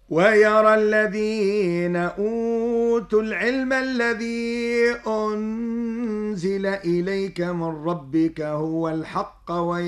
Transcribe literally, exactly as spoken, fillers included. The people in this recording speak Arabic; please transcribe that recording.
ويرى الذين أوتوا العلم الذي أنزل إليك من ربك هو الحق